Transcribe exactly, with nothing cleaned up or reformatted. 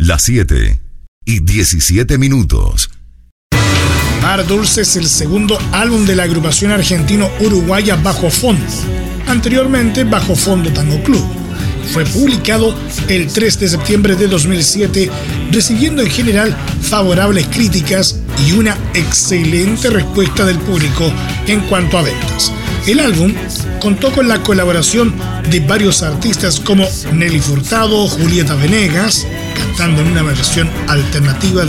Las siete y diecisiete minutos. Mar Dulce es el segundo álbum de la agrupación argentino-uruguaya Bajo Fondo, anteriormente Bajo Fondo Tango Club. Fue publicado el tres de septiembre de dos mil siete, recibiendo en general favorables críticas y una excelente respuesta del público en cuanto a ventas. El álbum contó con la colaboración de varios artistas como Nelly Furtado, Julieta Venegas, cantando en una versión alternativa